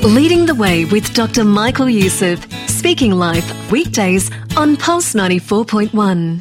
Leading the Way with Dr. Michael Youssef. Speaking Life, weekdays on Pulse 94.1.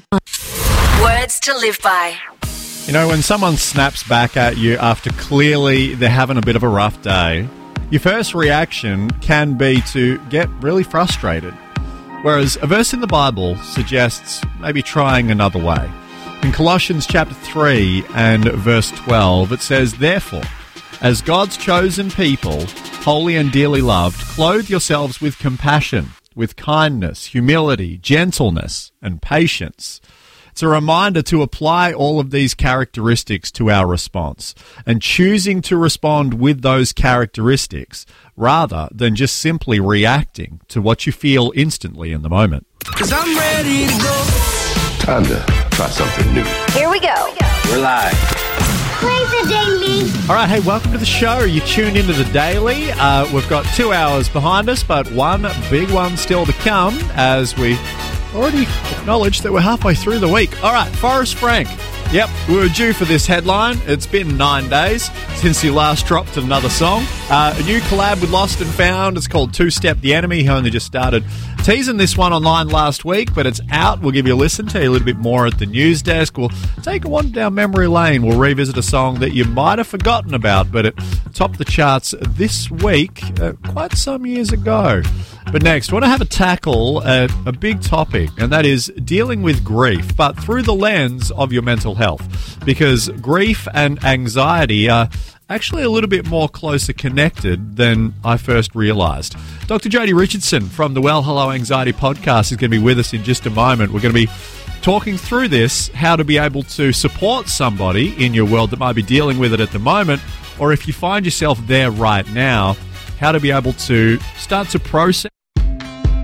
Words to live by. You know, when someone snaps back at you after clearly they're having a bit of a rough day, your first reaction can be to get really frustrated. Whereas a verse in the Bible suggests maybe trying another way. In Colossians chapter 3 and verse 12, it says, "Therefore, as God's chosen people, holy and dearly loved, clothe yourselves with compassion, with kindness, humility, gentleness, and patience." It's a reminder to apply all of these characteristics to our response and choosing to respond with those characteristics rather than just simply reacting to what you feel instantly in the moment. 'Cause I'm ready to go. Time to try something new. Here we go. We're live. Play the daily. All right, hey, welcome to the show. You tuned into the Daily. We've got 2 hours behind us, but one big one still to come as we already acknowledged that we're halfway through the week. All right, Forrest Frank. Yep, we were due for this headline. It's been 9 days since he last dropped another song. A new collab with Lost and Found. It's called Two Step the Enemy. He only just started teasing this one online last week, but it's out. We'll give you a listen, tell you a little bit more at the news desk. We'll take a wander down memory lane. We'll revisit a song that you might have forgotten about, but it topped the charts this week quite some years ago. But next, I want to have a tackle at a big topic, and that is dealing with grief, but through the lens of your mental health. Because grief and anxiety are actually a little bit more closer connected than I first realised. Dr. Jodie Richardson from the Well Hello Anxiety podcast is going to be with us in just a moment. We're going to be talking through this, how to be able to support somebody in your world that might be dealing with it at the moment, or if you find yourself there right now, how to be able to start to process